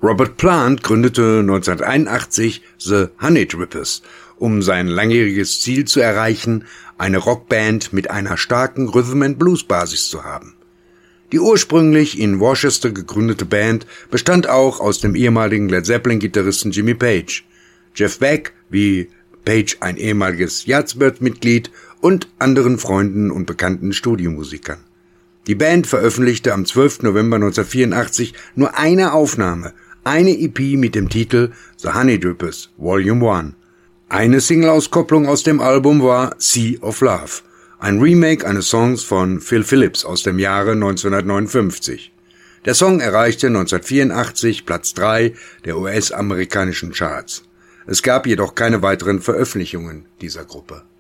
Robert Plant gründete 1981 The Honeydrippers, um sein langjähriges Ziel zu erreichen, eine Rockband mit einer starken Rhythm-and-Blues-Basis zu haben. Die ursprünglich in Worcester gegründete Band bestand auch aus dem ehemaligen Led Zeppelin-Gitarristen Jimmy Page, Jeff Beck, wie Page ein ehemaliges Yardbirds-Mitglied, und anderen Freunden und bekannten Studiomusikern. Die Band veröffentlichte am 12. November 1984 nur eine Aufnahme, eine EP mit dem Titel The Honeydrippers Volume 1. Eine Single-Auskopplung aus dem Album war Sea of Love, ein Remake eines Songs von Phil Phillips aus dem Jahre 1959. Der Song erreichte 1984 Platz 3 der US-amerikanischen Charts. Es gab jedoch keine weiteren Veröffentlichungen dieser Gruppe.